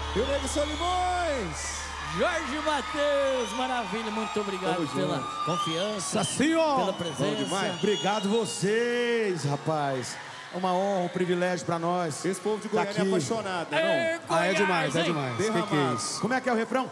E o Nego Solimões. Jorge Matheus, maravilha, muito obrigado pela confiança, pela presença. Bom demais. Obrigado vocês, rapaz. É uma honra, um privilégio pra nós. Esse povo de Goiânia é apaixonado, né, não? Goiás, É demais, é hein? demais. Que é isso? Como é que é o refrão?